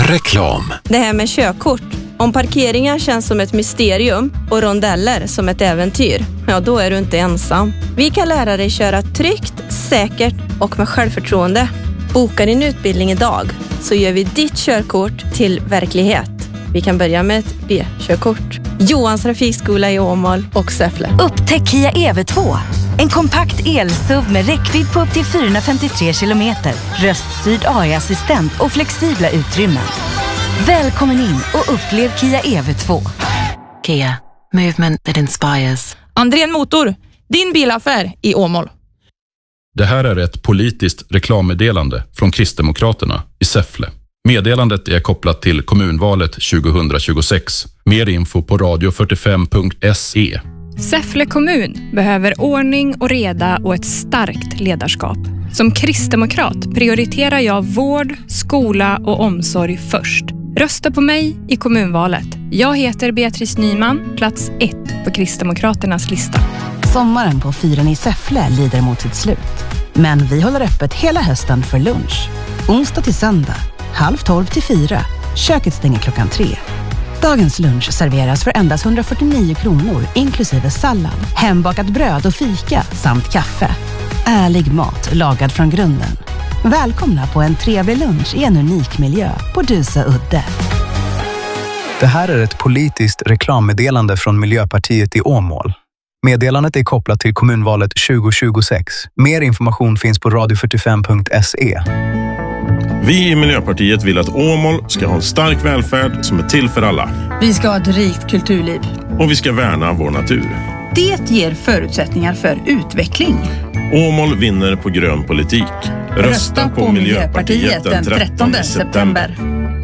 Reklam. Det här med körkort. Om parkeringar känns som ett mysterium och rondeller som ett äventyr, ja då är du inte ensam. Vi kan lära dig köra tryggt, säkert och med självförtroende. Boka din utbildning idag så gör vi ditt körkort till verklighet. Vi kan börja med ett B-körkort. Johans trafikskola i Åmål och Säffle. Upptäck Kia EV2. En kompakt el-SUV med räckvidd på upp till 453 kilometer. Röststyrd AI-assistent och flexibla utrymmen. Välkommen in och upplev Kia EV2. Kia. Movement that inspires. Andrén Motor. Din bilaffär i Åmål. Det här är ett politiskt reklammeddelande från Kristdemokraterna i Säffle. Meddelandet är kopplat till kommunvalet 2026. Mer info på radio45.se. Säffle kommun behöver ordning och reda och ett starkt ledarskap. Som kristdemokrat prioriterar jag vård, skola och omsorg först. Rösta på mig i kommunvalet. Jag heter Beatrice Nyman, plats 1 på Kristdemokraternas lista. Sommaren på Fyren i Säffle lider mot sitt slut. Men vi håller öppet hela hösten för lunch. Onsdag till söndag, 12:30 till 4. Köket stänger klockan 3. Dagens lunch serveras för endast 149 kronor inklusive sallad, hembakat bröd och fika samt kaffe. Ärlig mat lagad från grunden. Välkomna på en trevlig lunch i en unik miljö på Dusö udde. Det här är ett politiskt reklammeddelande från Miljöpartiet i Åmål. Meddelandet är kopplat till kommunvalet 2026. Mer information finns på radio45.se. Vi i Miljöpartiet vill att Åmål ska ha en stark välfärd som är till för alla. Vi ska ha ett rikt kulturliv. Och vi ska värna vår natur. Det ger förutsättningar för utveckling. Åmål vinner på grön politik. Rösta på Miljöpartiet den 13 september.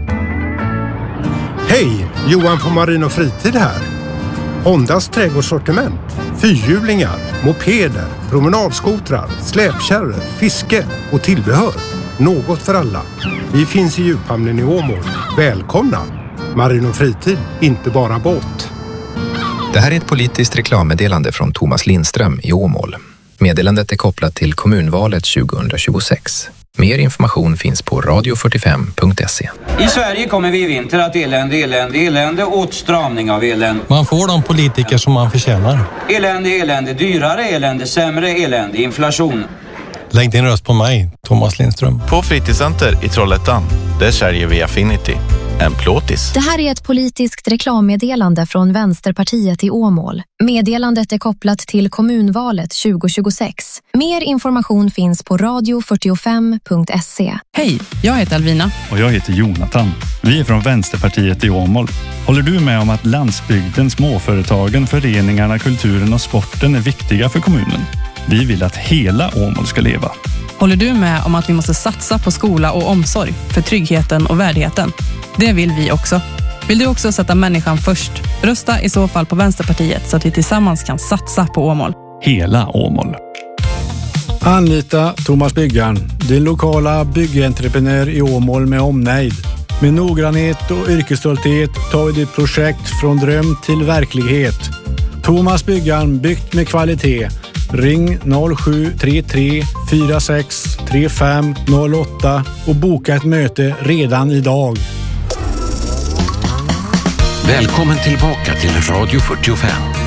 Hej, Johan på Marin och Fritid här. Hondas trädgårdssortiment, fyrhjulingar, mopeder, promenadskotrar, släpkärror, fiske och tillbehör. Något för alla. Vi finns i djuphamnen i Åmål. Välkomna! Marin och Fritid, inte bara båt. Det här är ett politiskt reklammeddelande från Thomas Lindström i Åmål. Meddelandet är kopplat till kommunvalet 2026. Mer information finns på radio45.se. I Sverige kommer vi i vinter att elände, åtstramning av elände. Man får de politiker som man förtjänar. Elände, dyrare elände, sämre elände, inflation. Lägg din röst på mig, Thomas Lindström. På Fritidscenter i Trollhättan, där säljer vi Affinity. En plåtis. Det här är ett politiskt reklammeddelande från Vänsterpartiet i Åmål. Meddelandet är kopplat till kommunvalet 2026. Mer information finns på radio45.se. Hej, jag heter Alvina. Och jag heter Jonathan. Vi är från Vänsterpartiet i Åmål. Håller du med om att landsbygden, småföretagen, föreningarna, kulturen och sporten är viktiga för kommunen? Vi vill att hela Åmål ska leva. Håller du med om att vi måste satsa på skola och omsorg för tryggheten och värdigheten? Det vill vi också. Vill du också sätta människan först? Rösta i så fall på Vänsterpartiet så att vi tillsammans kan satsa på Åmål. Hela Åmål. Anlita Thomas Byggaren, din lokala byggentreprenör i Åmål med omnejd. Med noggrannhet och yrkesstolthet tar vi ditt projekt från dröm till verklighet. Thomas Byggaren, byggt med kvalitet. Ring 0733 46 35 08 och boka ett möte redan idag. Välkommen tillbaka till Radio 45.